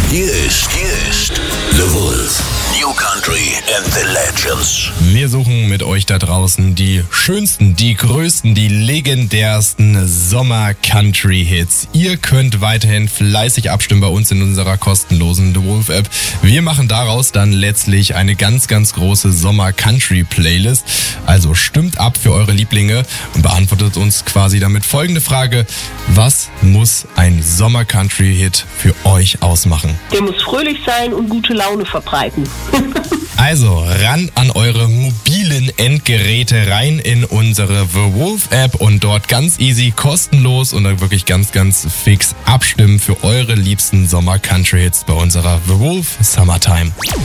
Hier ist The Wolf. New Country and the Legends. Wir suchen mit euch da draußen die schönsten, die größten, die legendärsten Sommer-Country-Hits. Ihr könnt weiterhin fleißig abstimmen bei uns in unserer kostenlosen The Wolf App. Wir machen daraus dann letztlich eine ganz, ganz große Sommer-Country-Playlist. Also stimmt ab für eure Lieblinge und beantwortet uns quasi damit folgende Frage: Was muss ein Sommer-Country-Hit für euch ausmachen? Der muss fröhlich sein und gute Laune verbreiten. Also ran an eure mobilen Endgeräte, rein in unsere The Wolf App und dort ganz easy, kostenlos und dann wirklich ganz, ganz fix abstimmen für eure liebsten Sommer-Country-Hits bei unserer The Wolf Summertime.